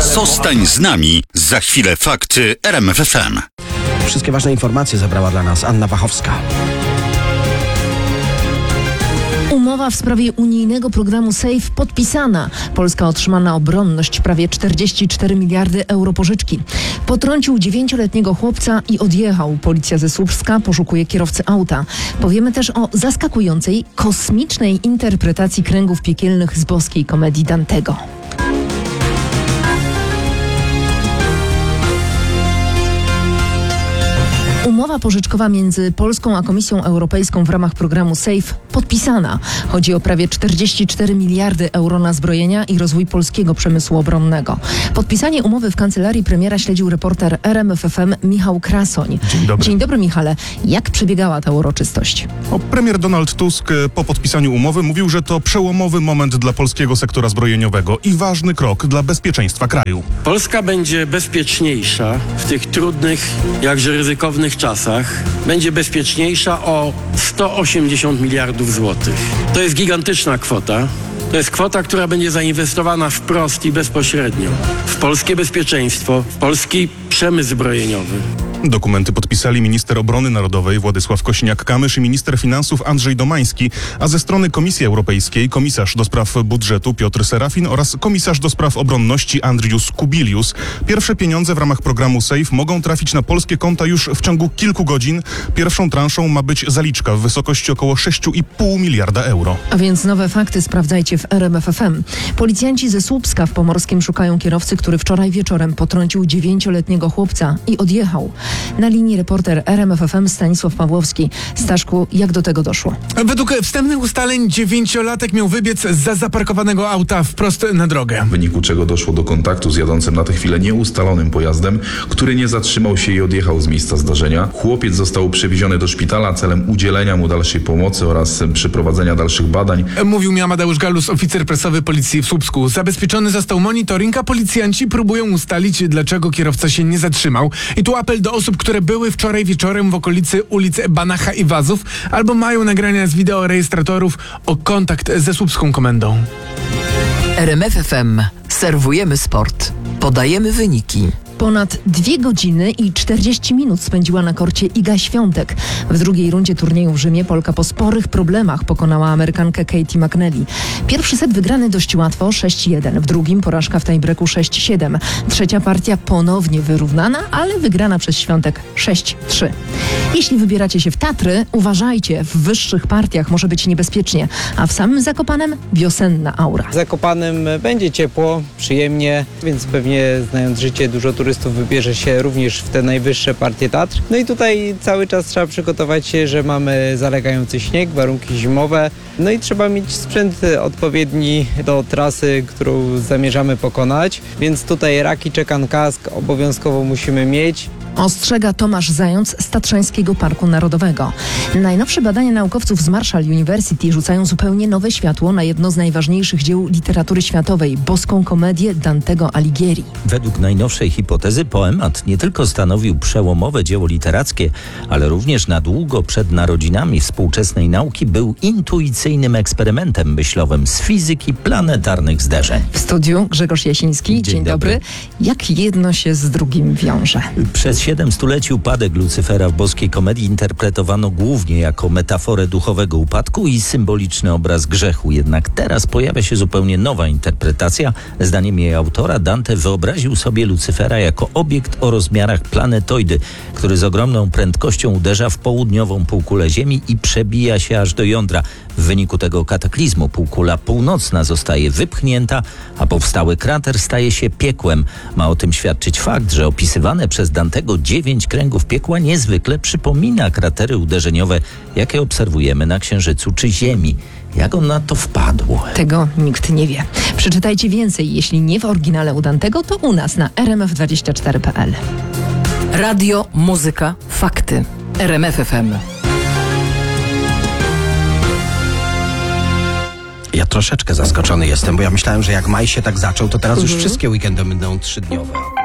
Zostań z nami. Za chwilę fakty RMF FM. Wszystkie ważne informacje zebrała dla nas Anna Wachowska. Umowa w sprawie unijnego programu SAFE podpisana. Polska otrzyma na obronność prawie 44 miliardy euro pożyczki. Potrącił 9-letniego chłopca i odjechał. Policja ze Słupska poszukuje kierowcy auta. Powiemy też o zaskakującej, kosmicznej interpretacji kręgów piekielnych z boskiej komedii Dantego. Umowa pożyczkowa między Polską a Komisją Europejską w ramach programu SAFE podpisana. Chodzi o prawie 44 miliardy euro na zbrojenia i rozwój polskiego przemysłu obronnego. Podpisanie umowy w kancelarii premiera śledził reporter RMF FM Michał Krasoń. Dzień dobry. Dzień dobry, Michale. Jak przebiegała ta uroczystość? Premier Donald Tusk po podpisaniu umowy mówił, że to przełomowy moment dla polskiego sektora zbrojeniowego i ważny krok dla bezpieczeństwa kraju. Polska będzie bezpieczniejsza w tych trudnych, jakże ryzykownych czasach. Będzie bezpieczniejsza o 180 miliardów złotych. To jest gigantyczna kwota. To jest kwota, która będzie zainwestowana wprost i bezpośrednio w polskie bezpieczeństwo, w polski przemysł zbrojeniowy. Dokumenty podpisali minister obrony narodowej Władysław Kosiniak-Kamysz i minister finansów Andrzej Domański, a ze strony Komisji Europejskiej komisarz do spraw budżetu Piotr Serafin oraz komisarz do spraw obronności Andrius Kubilius. Pierwsze pieniądze w ramach programu SAFE mogą trafić na polskie konta już w ciągu kilku godzin. Pierwszą transzą ma być zaliczka w wysokości około 6,5 miliarda euro. A więc nowe fakty sprawdzajcie w RMF FM. Policjanci ze Słupska w Pomorskim szukają kierowcy, który wczoraj wieczorem potrącił 9-letniego chłopca i odjechał. Na linii reporter RMF FM Stanisław Pawłowski. Staszku, jak do tego doszło? Według wstępnych ustaleń 9-latek miał wybiec zza zaparkowanego auta wprost na drogę. W wyniku czego doszło do kontaktu z jadącym na tę chwilę nieustalonym pojazdem, który nie zatrzymał się i odjechał z miejsca zdarzenia. Chłopiec został przewieziony do szpitala celem udzielenia mu dalszej pomocy oraz przeprowadzenia dalszych badań. Mówił mi Amadeusz Galus, oficer prasowy policji w Słupsku. Zabezpieczony został monitoring, a policjanci próbują ustalić, dlaczego kierowca się nie zatrzymał. I tu apel do osób, które były wczoraj wieczorem w okolicy ulic Banacha i Wazów albo mają nagrania z wideorejestratorów o kontakt ze słupską komendą. RMF FM. Serwujemy sport. Podajemy wyniki. Ponad 2 godziny i 40 minut spędziła na korcie Iga Świątek. W drugiej rundzie turnieju w Rzymie Polka po sporych problemach pokonała Amerykankę Katie McNally. Pierwszy set wygrany dość łatwo 6-1, w drugim porażka w tiebreaku 6-7. Trzecia partia ponownie wyrównana, ale wygrana przez Świątek 6-3. Jeśli wybieracie się w Tatry, uważajcie, w wyższych partiach może być niebezpiecznie, a w samym Zakopanem wiosenna aura. W Zakopanem będzie ciepło, przyjemnie, więc pewnie znając życie dużo turystów wybierze się również w te najwyższe partie Tatr. No i tutaj cały czas trzeba przygotować się, że mamy zalegający śnieg, warunki zimowe. No i trzeba mieć sprzęt odpowiedni do trasy, którą zamierzamy pokonać. Więc tutaj raki, czekan, kask obowiązkowo musimy mieć. Ostrzega Tomasz Zając z Tatrzańskiego Parku Narodowego. Najnowsze badania naukowców z Marshall University rzucają zupełnie nowe światło na jedno z najważniejszych dzieł literatury światowej, boską komedię Dantego Alighieri. Według najnowszej hipotezy poemat nie tylko stanowił przełomowe dzieło literackie, ale również na długo przed narodzinami współczesnej nauki był intuicyjnym eksperymentem myślowym z fizyki planetarnych zderzeń. W studiu Grzegorz Jasiński. Dzień dobry. Jak jedno się z drugim wiąże? Przez 7 stuleci upadek Lucyfera w boskiej komedii interpretowano głównie jako metaforę duchowego upadku i symboliczny obraz grzechu. Jednak teraz pojawia się zupełnie nowa interpretacja. Zdaniem jej autora Dante wyobraził sobie Lucyfera jako obiekt o rozmiarach planetoidy, który z ogromną prędkością uderza w południową półkulę Ziemi i przebija się aż do jądra. W wyniku tego kataklizmu półkula północna zostaje wypchnięta, a powstały krater staje się piekłem. Ma o tym świadczyć fakt, że opisywane przez Dantego 9 kręgów piekła niezwykle przypomina kratery uderzeniowe, jakie obserwujemy na Księżycu czy Ziemi. Jak on na to wpadł? Tego nikt nie wie. Przeczytajcie więcej, jeśli nie w oryginale u Dantego, to u nas na rmf24.pl. Radio, muzyka, fakty. RMF FM. Ja troszeczkę zaskoczony jestem, bo ja myślałem, że jak maj się tak zaczął, to teraz już wszystkie weekendy będą 3-dniowe.